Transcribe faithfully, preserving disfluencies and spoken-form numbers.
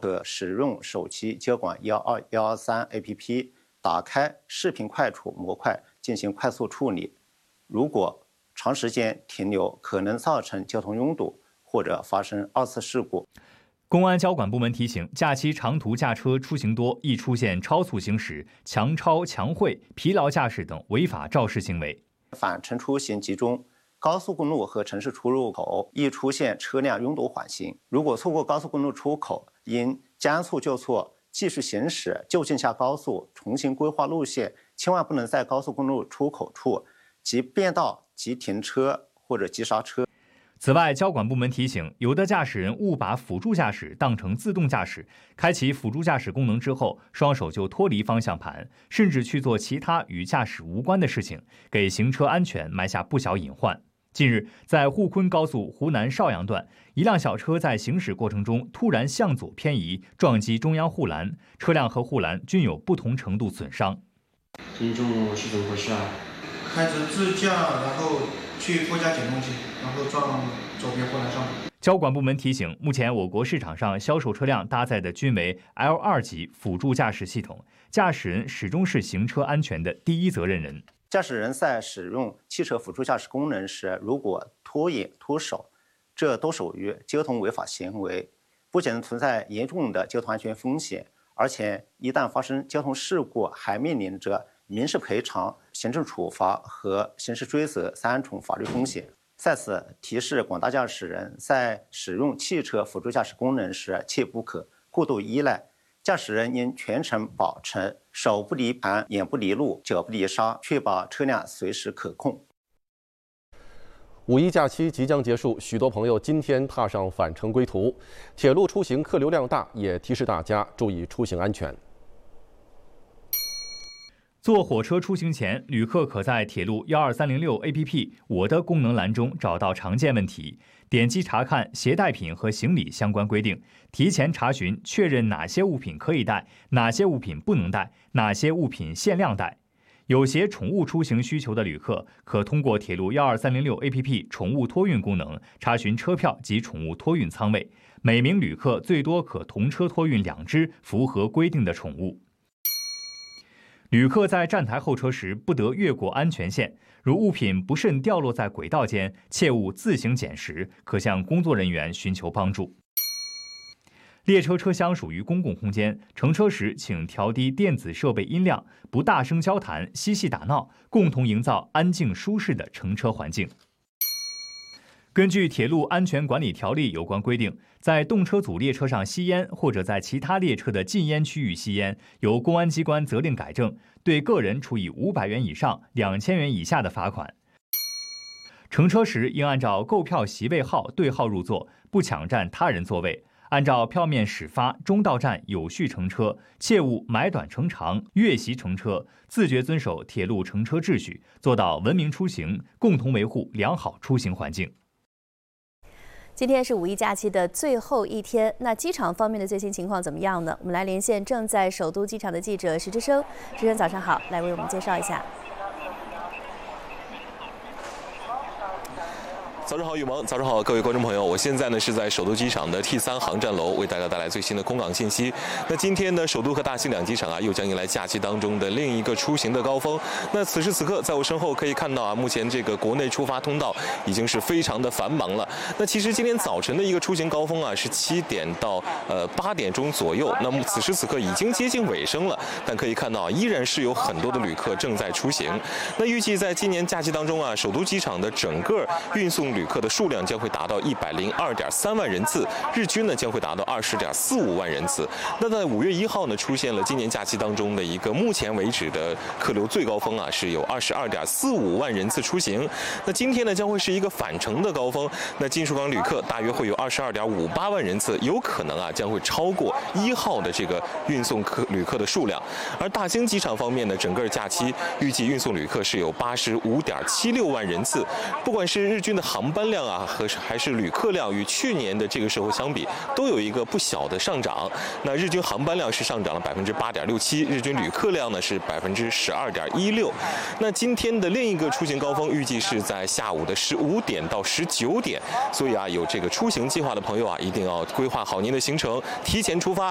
可使用手机接管一二一二三 A P P， 打开视频快储模块进行快速处理。如果长时间停留，可能造成交通拥堵或者发生二次事故。 公安交管部门提醒，假期长途驾车出行多，易出现超速行驶、强超、强会、疲劳驾驶等违法肇事行为。 返程出行集中，高速公路和城市出入口易出现车辆拥堵缓行。如果错过高速公路出口，应将错就错，继续行驶，就近下高速，重新规划路线，千万不能在高速公路出口处急变道、急停车或者急刹车。 此外，交管部门提醒，有的驾驶人误把辅助驾驶当成自动驾驶，开启辅助驾驶功能之后，双手就脱离方向盘，甚至去做其他与驾驶无关的事情，给行车安全埋下不小隐患。近日，在沪昆高速湖南邵阳段，一辆小车在行驶过程中突然向左偏移，撞击中央护栏，车辆和护栏均有不同程度损伤。 听众是怎么回事啊？ 开着自驾，然后去副驾捡东西，然后撞左边护栏上。 交管部门提醒，目前我国市场上销售车辆搭载的均为 L 二 级辅助驾驶系统，驾驶人始终是行车安全的第一责任人。 驾驶人在使用汽车辅助驾驶功能时，如果拖延、脱手，这都属于交通违法行为，不仅存在严重的交通安全风险，而且一旦发生交通事故，还面临着民事赔偿、行政处罚和刑事追责三重法律风险。在此提示广大驾驶人，在使用汽车辅助驾驶功能时，切不可过度依赖。驾驶人应全程保持手不离盘、眼不离路、脚不离刹，确保车辆随时可控。 五一假期即将结束，许多朋友今天踏上返程归途，铁路出行客流量大，也提示大家注意出行安全。 坐火车出行前，旅客可在铁路一二三零六 A P P 我的功能栏中找到常见问题，点击查看携带品和行李相关规定，提前查询确认哪些物品可以带，哪些物品不能带，哪些物品限量带。有些宠物出行需求的旅客，可通过铁路一二三零六 A P P 宠物托运功能查询车票及宠物托运舱位，每名旅客最多可同车托运两只符合规定的宠物。旅客在站台候车时不得越过安全线，如物品不慎掉落在轨道间，切勿自行捡拾，可向工作人员寻求帮助。列车车厢属于公共空间，乘车时请调低电子设备音量，不大声交谈、嬉戏打闹，共同营造安静舒适的乘车环境。根据《铁路安全管理条例》有关规定，在动车组列车上吸烟或者在其他列车的禁烟区域吸烟，由公安机关责令改正，对个人处以五百元以上两千元以下的罚款。乘车时应按照购票席位号对号入座，不抢占他人座位，按照票面始发、终到站有序乘车，切勿买短乘长、越席乘车，自觉遵守铁路乘车秩序，做到文明出行，共同维护良好出行环境。 今天是五一假期的最后一天，那机场方面的最新情况怎么样呢？我们来连线正在首都机场的记者石之声。石生，早上好，来为我们介绍一下。 早上好，雨萌。早上好，各位观众朋友，我现在呢是在首都机场的 T 三航站楼，为大家带来最新的空港信息。那今天呢，首都和大兴两机场啊，又将迎来假期当中的另一个出行的高峰。那此时此刻，在我身后可以看到啊，目前这个国内出发通道已经是非常的繁忙了。那其实今天早晨的一个出行高峰啊，是七点到呃八点钟左右。那么此时此刻已经接近尾声了，但可以看到啊，依然是有很多的旅客正在出行。那预计在今年假期当中啊，首都机场的整个运送旅客的数量将会达到一百零二点三万人次，日均呢将会达到二十点四五万人次。那在五月一号呢，出现了今年假期当中的一个目前为止的客流最高峰啊，是有二十二点四五万人次出行。那今天呢将会是一个返程的高峰，那进出港旅客大约会有二十二点五八万人次，有可能啊将会超过一号的这个运送客旅客的数量。而大兴机场方面呢，整个假期预计运送旅客是有八十五点七六万人次，不管是日均的航班量啊，和还是旅客量，与去年的这个时候相比，都有一个不小的上涨。那日均航班量是上涨了百分之八点六七，日均旅客量呢是百分之十二点一六。那今天的另一个出行高峰预计是在下午的十五点到十九点，所以啊，有这个出行计划的朋友啊，一定要规划好您的行程，提前出发，